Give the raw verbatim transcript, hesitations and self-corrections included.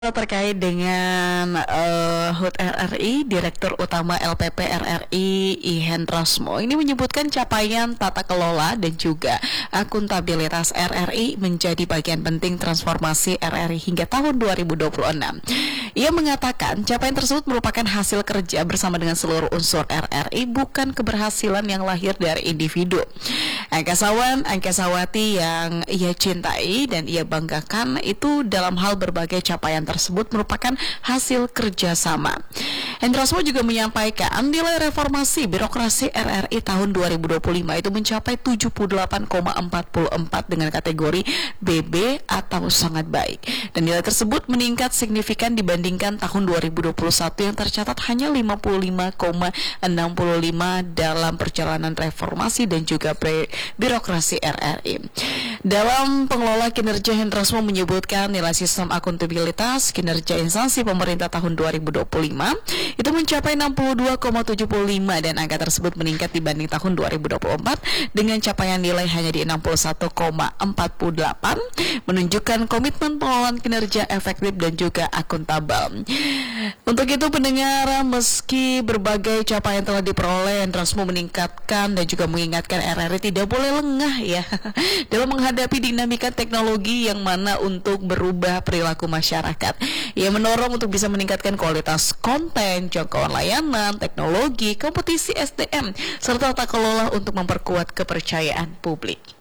Terkait dengan uh, H U T R R I, Direktur Utama L P P R R I I Hendrasmo ini menyebutkan capaian tata kelola dan juga akuntabilitas R R I menjadi bagian penting transformasi R R I hingga tahun dua ribu dua puluh enam. Ia mengatakan capaian tersebut merupakan hasil kerja bersama dengan seluruh unsur R R I, bukan keberhasilan yang lahir dari individu. Angkasawan, angkasawati yang ia cintai dan ia banggakan itu dalam hal berbagai capaian tersebut merupakan hasil kerjasama. Hendrasmo juga menyampaikan nilai reformasi birokrasi R R I tahun dua ribu dua puluh lima itu mencapai tujuh puluh delapan koma empat empat dengan kategori B B atau sangat baik. Dan nilai tersebut meningkat signifikan dibandingkan tahun dua ribu dua puluh satu yang tercatat hanya lima puluh lima koma enam lima dalam perjalanan reformasi dan juga birokrasi R R I. Dalam pengelola kinerja, Hendrasmo menyebutkan nilai sistem akuntabilitas kinerja instansi pemerintah tahun dua ribu dua puluh lima itu mencapai enam puluh dua koma tujuh lima dan angka tersebut meningkat dibanding tahun dua ribu dua puluh empat dengan capaian nilai hanya di enam puluh satu koma empat delapan, menunjukkan komitmen pengelolaan kinerja efektif dan juga akuntabel. Untuk itu pendengar, meski berbagai capaian telah diperoleh, Hendrasmo meningkatkan dan juga mengingatkan R R I tidak boleh lengah ya dalam menghadapi dinamika teknologi yang mana untuk berubah perilaku masyarakat. Ia mendorong untuk bisa meningkatkan kualitas konten, jangkauan layanan, teknologi, kompetisi S D M, serta tata kelola untuk memperkuat kepercayaan publik.